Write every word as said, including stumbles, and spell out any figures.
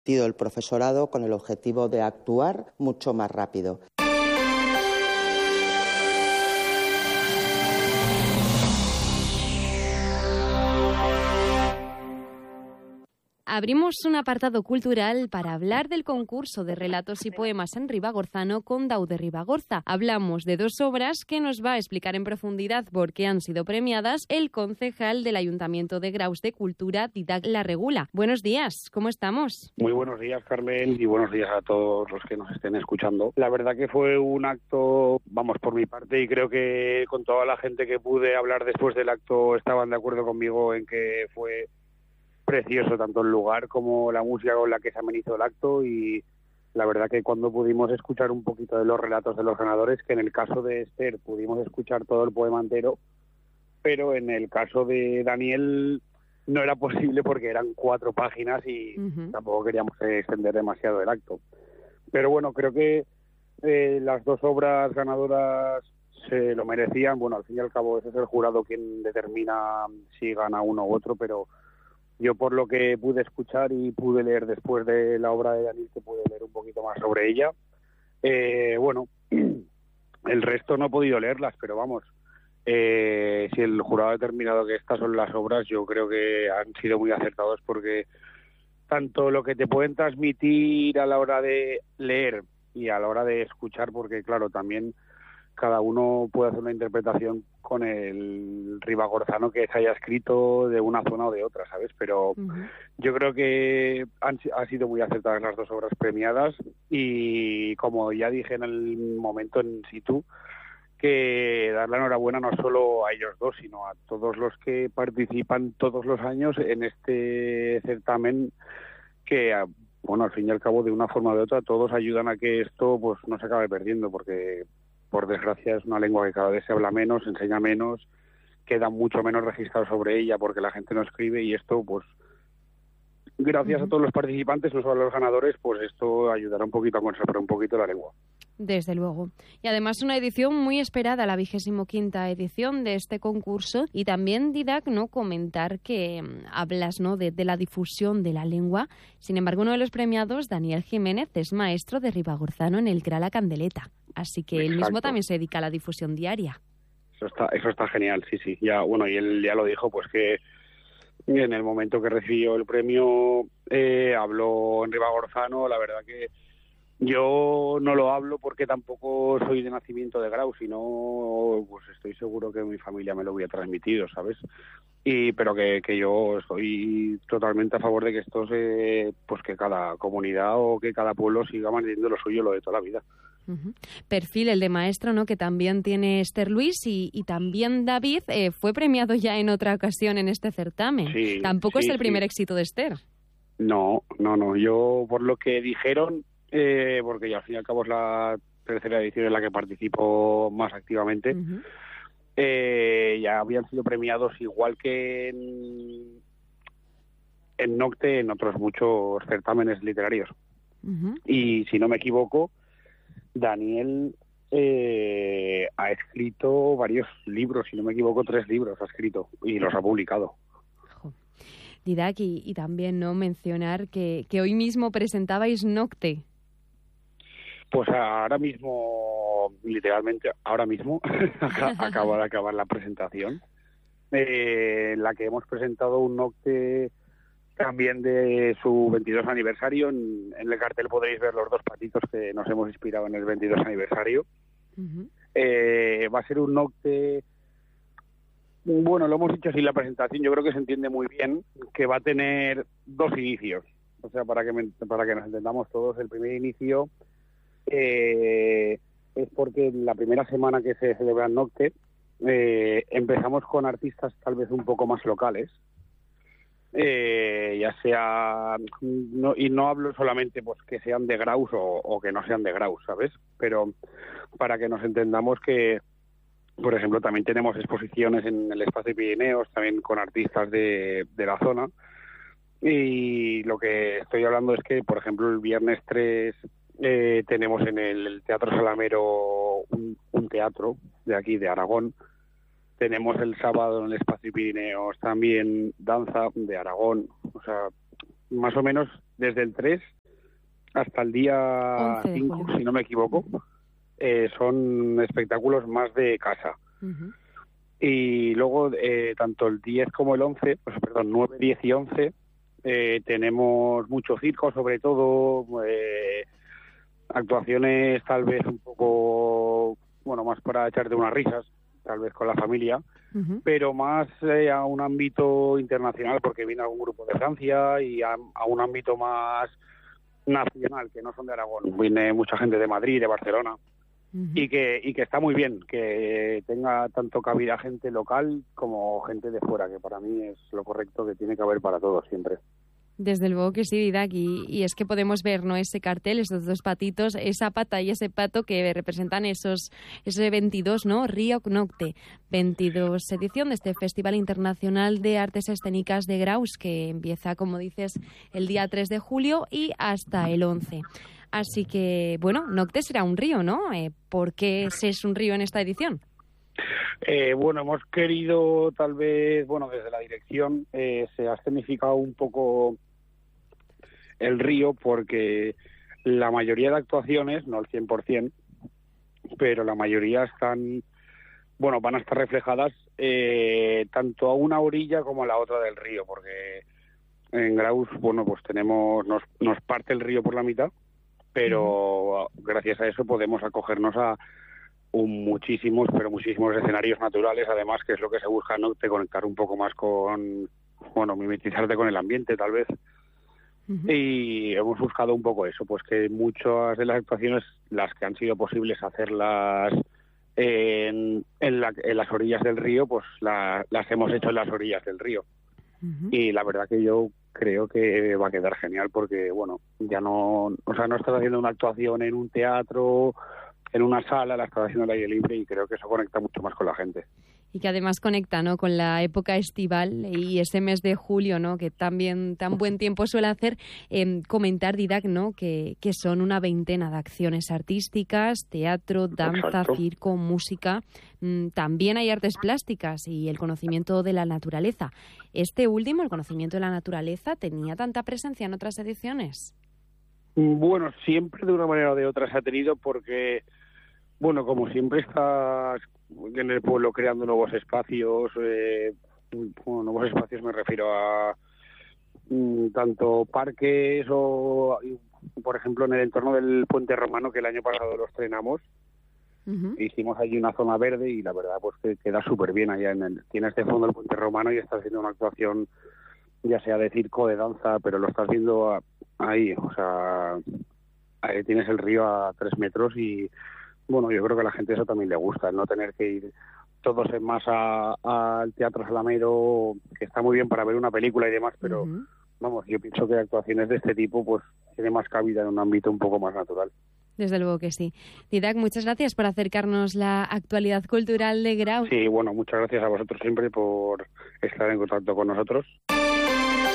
el profesorado con el objetivo de actuar mucho más rápido. Abrimos un apartado cultural para hablar del concurso de relatos y poemas en Ribagorzano con Daude Ribagorza. Hablamos de dos obras que nos va a explicar en profundidad por qué han sido premiadas el concejal del Ayuntamiento de Graus de Cultura, Didac Larregula. Buenos días, ¿cómo estamos? Muy buenos días, Carmen, y buenos días a todos los que nos estén escuchando. La verdad que fue un acto, vamos, por mi parte, y creo que con toda la gente que pude hablar después del acto estaban de acuerdo conmigo en que fue precioso tanto el lugar como la música con la que se amenizó el acto, y la verdad que cuando pudimos escuchar un poquito de los relatos de los ganadores, que en el caso de Esther pudimos escuchar todo el poema entero, pero en el caso de Daniel no era posible porque eran cuatro páginas y uh-huh. tampoco queríamos extender demasiado el acto. Pero bueno, creo que eh, las dos obras ganadoras se lo merecían. Bueno, al fin y al cabo ese es el jurado quien determina si gana uno u otro, pero yo por lo que pude escuchar y pude leer después de la obra de Daniel, que pude leer un poquito más sobre ella, eh, bueno, el resto no he podido leerlas, pero vamos, eh, si el jurado ha determinado que estas son las obras, yo creo que han sido muy acertados, porque tanto lo que te pueden transmitir a la hora de leer y a la hora de escuchar, porque claro, también cada uno puede hacer una interpretación con el ribagorzano que se haya escrito de una zona o de otra, ¿sabes? Pero uh-huh. yo creo que han, han sido muy acertadas las dos obras premiadas, y como ya dije en el momento en situ, que dar la enhorabuena no solo a ellos dos, sino a todos los que participan todos los años en este certamen, que bueno, al fin y al cabo, de una forma o de otra, todos ayudan a que esto pues no se acabe perdiendo, porque por desgracia es una lengua que cada vez se habla menos, se enseña menos, queda mucho menos registrado sobre ella porque la gente no escribe, y esto pues gracias uh-huh. a todos los participantes, no solo a los ganadores, pues esto ayudará un poquito a conservar un poquito la lengua. Desde luego. Y además una edición muy esperada, la vigésimo quinta edición de este concurso. Y también, Didac, ¿no?, comentar que um, hablas, ¿no?, de, de la difusión de la lengua. Sin embargo, uno de los premiados, Daniel Jiménez, es maestro de ribagorzano en el G R A La Candeleta. Así que Exacto. él mismo también se dedica a la difusión diaria. Eso está, eso está genial, sí, sí. Ya, bueno, y él ya lo dijo, pues que en el momento que recibió el premio eh, habló en ribagorzano. La verdad que yo no lo hablo porque tampoco soy de nacimiento de Grau, sino pues estoy seguro que mi familia me lo hubiera transmitido, ¿sabes? Y pero que, que yo estoy totalmente a favor de que esto se, pues que cada comunidad o que cada pueblo siga manteniendo lo suyo, lo de toda la vida. Uh-huh. Perfil, el de maestro, ¿no?, que también tiene Esther Luis, y, y también David eh, fue premiado ya en otra ocasión en este certamen. Sí, Tampoco sí, es el primer sí. éxito de Esther. No, no, no. Yo, por lo que dijeron, eh, porque ya al fin y al cabo es la tercera edición en la que participo más activamente, uh-huh. eh, ya habían sido premiados igual que en, en Nocte, en otros muchos certámenes literarios. Uh-huh. Y si no me equivoco, Daniel eh, ha escrito varios libros, si no me equivoco, tres libros ha escrito y los ha publicado. Didac, y, y también no mencionar que, que hoy mismo presentabais Nocte. Pues ahora mismo, literalmente ahora mismo, acaba de acabar la presentación, eh, en la que hemos presentado un Nocte también de su veintidós aniversario. En, en el cartel podréis ver los dos patitos que nos hemos inspirado en el veintidós aniversario. Uh-huh. Eh, va a ser un Nocte, bueno, lo hemos hecho así en la presentación, yo creo que se entiende muy bien, que va a tener dos inicios. O sea, para que, me, para que nos entendamos todos, el primer inicio eh, es porque la primera semana que se celebra el Nocte eh, empezamos con artistas tal vez un poco más locales. Eh, ya sea, no, y no hablo solamente pues que sean de Graus o, o que no sean de Graus, ¿sabes? Pero para que nos entendamos que, por ejemplo, también tenemos exposiciones en el Espacio Pirineos, también con artistas de, de la zona, y lo que estoy hablando es que, por ejemplo, el viernes tres eh, tenemos en el Teatro Salamero un, un teatro de aquí, de Aragón. Tenemos el sábado en el Espacio Pirineos también danza de Aragón. O sea, más o menos desde el tres hasta el día cinco, si no me equivoco, eh, son espectáculos más de casa. Uh-huh. Y luego, eh, tanto el diez como el once, pues perdón, nueve, diez y once, eh, tenemos mucho circo, sobre todo, eh, actuaciones tal vez un poco, bueno, más para echarte unas risas, tal vez con la familia, uh-huh. pero más eh, a un ámbito internacional, porque viene algún grupo de Francia, y a, a un ámbito más nacional, que no son de Aragón. Viene mucha gente de Madrid, de Barcelona, uh-huh. y que y que está muy bien, que tenga tanto cabida gente local como gente de fuera, que para mí es lo correcto que tiene que haber para todos siempre. Desde luego que sí, Didac, y, y es que podemos ver, ¿no?, ese cartel, esos dos patitos, esa pata y ese pato que representan esos ese veintidós, ¿no?, Río Nocte, veintidós edición de este Festival Internacional de Artes Escénicas de Graus, que empieza, como dices, el día tres de julio y hasta el once. Así que, bueno, Nocte será un río, ¿no? Eh, ¿Por qué es un río en esta edición? Eh, bueno, hemos querido, tal vez, bueno, desde la dirección eh, se ha escenificado un poco el río, porque la mayoría de actuaciones, no el cien por ciento, pero la mayoría están, bueno, van a estar reflejadas eh, tanto a una orilla como a la otra del río, porque en Graus, bueno, pues tenemos, nos, nos parte el río por la mitad, pero uh-huh. gracias a eso podemos acogernos a un muchísimos, pero muchísimos escenarios naturales, además, que es lo que se busca, ¿no?, de conectar un poco más con, bueno, mimetizarte con el ambiente, tal vez. Uh-huh. Y hemos buscado un poco eso, pues que muchas de las actuaciones, las que han sido posibles hacerlas en, en, la, en las orillas del río, pues la, las hemos hecho en las orillas del río. Uh-huh. Y la verdad que yo creo que va a quedar genial, porque, bueno, ya no, o sea, no estás haciendo una actuación en un teatro, en una sala, la estás haciendo al aire libre, y creo que eso conecta mucho más con la gente. Y que además conecta, ¿no?, con la época estival y ese mes de julio, ¿no?, que también tan buen tiempo suele hacer. Eh, comentar, Didac, ¿no?, que, que son una veintena de acciones artísticas, teatro, danza, Exacto. circo, música. Mm, también hay artes plásticas y el conocimiento de la naturaleza. Este último, el conocimiento de la naturaleza, ¿tenía tanta presencia en otras ediciones? Bueno, siempre de una manera o de otra se ha tenido, porque, bueno, como siempre estás en el pueblo creando nuevos espacios, eh, bueno, nuevos espacios me refiero a mm, tanto parques o, por ejemplo, en el entorno del Puente Romano, que el año pasado lo estrenamos, uh-huh. hicimos allí una zona verde, y la verdad pues que queda súper bien allá en el, tienes de fondo el Puente Romano y estás haciendo una actuación, ya sea de circo, de danza, pero lo estás viendo a, ahí, o sea, ahí tienes el río a tres metros y, bueno, yo creo que a la gente eso también le gusta, el no tener que ir todos en masa al Teatro Salamero, que está muy bien para ver una película y demás, pero, uh-huh. vamos, yo pienso que actuaciones de este tipo pues tiene más cabida en un ámbito un poco más natural. Desde luego que sí. Didac, muchas gracias por acercarnos la actualidad cultural de Graus. Sí, bueno, muchas gracias a vosotros siempre por estar en contacto con nosotros.